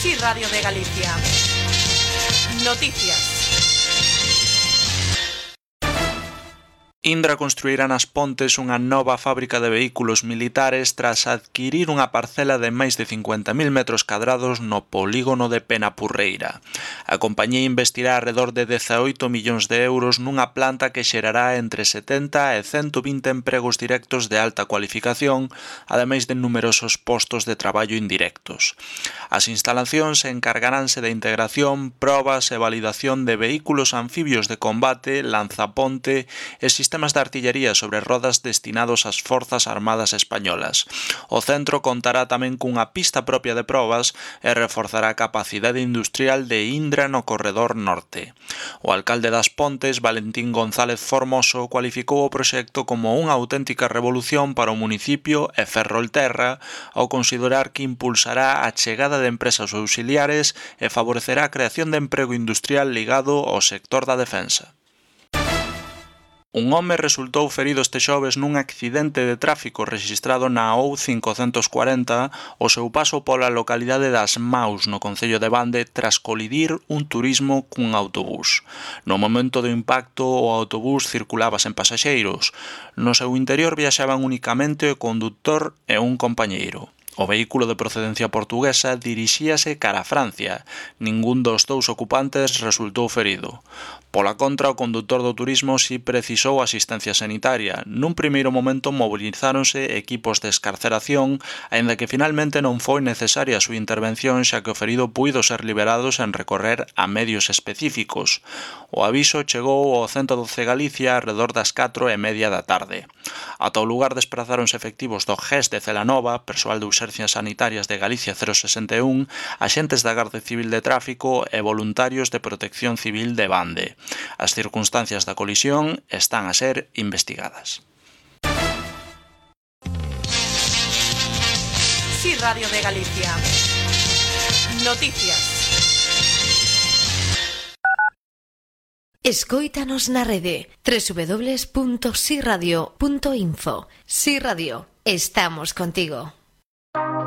Sí, Radio de Galicia. Noticias. Indra construirá nas Pontes unha nova fábrica de vehículos militares tras adquirir unha parcela de máis de 50.000 metros cadrados no polígono de Penapurreira. A compañía investirá arredor de 18 millóns de euros nunha planta que xerará entre 70 e 120 empregos directos de alta cualificación, ademais de numerosos postos de traballo indirectos. As instalacións encargaránse de integración, probas e validación de vehículos anfibios de combate, lanzaponte e sistemas de artillería sobre rodas destinados ás Forzas Armadas Españolas. O centro contará tamén cunha pista propia de probas e reforzará a capacidade industrial de Indra no corredor norte. O alcalde das Pontes, Valentín González Formoso, cualificou o proxecto como unha auténtica revolución para o municipio e Ferrolterra ao considerar que impulsará a chegada de empresas auxiliares e favorecerá a creación de emprego industrial ligado ao sector da defensa. Un home resultou ferido este xoves nun accidente de tráfico rexistrado na OU540 ao seu paso pola localidade das Maus, no concello de Bande, tras colidir un turismo cun autobús. No momento do impacto, o autobús circulaba sen pasaxeiros. No seu interior viaxaban unicamente o conductor e un compañeiro. O vehículo de procedencia portuguesa dirixíase cara a Francia. Ningún dos dous ocupantes resultou ferido. Pola contra, o condutor do turismo si precisou asistencia sanitaria. Nun primeiro momento mobilizáronse equipos de escarceración, aínda que finalmente non foi necesaria a súa intervención, xa que o ferido puido ser liberado sen recorrer a medios específicos. O aviso chegou ao 112 Galicia arredor das 4:30 da tarde. Ata o lugar desprazáronse efectivos do GES de Celanova, persoal de Urxencias Sanitarias de Galicia 061, axentes da Garda Civil de Tráfico e voluntarios de Protección Civil de Bande. As circunstancias da colisión están a ser investigadas. Sí, Radio de Galicia. Noticias. Escóitanos na rede www.siradio.info. Sí Radio, estamos contigo.